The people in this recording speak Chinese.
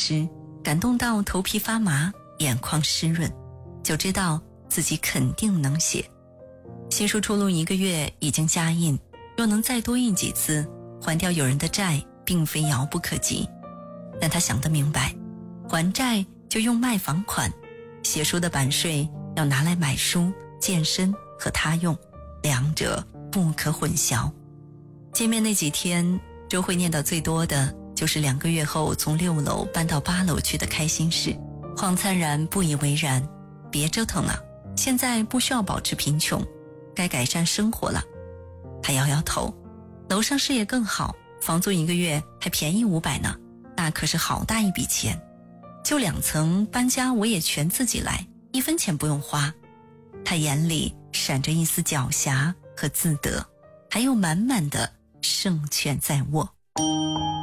时，感动到头皮发麻，眼眶湿润，就知道自己肯定能写。新书出炉1个月已经加印，若能再多印几次，还掉友人的债并非遥不可及。但他想得明白，还债就用卖房款，写书的版税要拿来买书、健身和他用，两者不可混淆。见面那几天，周慧念叨最多的就是2个月后从6楼搬到8楼去的开心事。黄灿然不以为然，别折腾了，现在不需要保持贫穷，该改善生活了。他摇摇头，楼上事业更好，房租1个月还便宜500呢，那可是好大一笔钱。就2层搬家我也全自己来，1分钱不用花。他眼里闪着一丝狡黠和自得，还有满满的胜券在握。